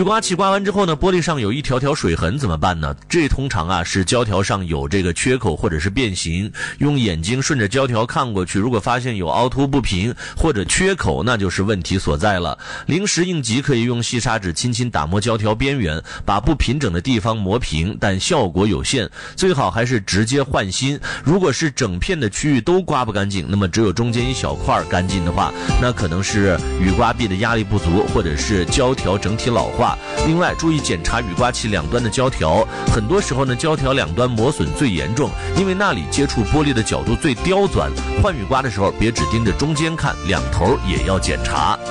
雨刮器刮完之后呢，玻璃上有一条条水痕怎么办呢？这通常是胶条上有这个缺口或者是变形，用眼睛顺着胶条看过去，如果发现有凹凸不平或者缺口，那就是问题所在了。临时应急可以用细砂纸轻轻打磨胶条边缘，把不平整的地方磨平，但效果有限，最好还是直接换新。如果是整片的区域都刮不干净，那么只有中间一小块干净的话，那可能是雨刮臂的压力不足，或者是胶条整体老化。另外注意检查雨刮器两端的胶条，很多时候呢胶条两端磨损最严重，因为那里接触玻璃的角度最刁钻。换雨刮的时候别只盯着中间看，两头也要检查。